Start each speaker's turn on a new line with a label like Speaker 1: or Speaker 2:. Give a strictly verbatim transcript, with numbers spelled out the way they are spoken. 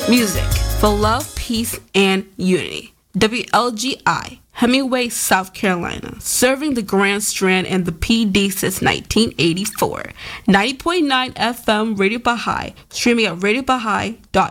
Speaker 1: Music for love, peace, and unity. W L G I, Hemingway, South Carolina, serving the Grand Strand and the P D since nineteen eighty-four. ninety point nine F M Radio Baha'i, streaming at radio baha'i dot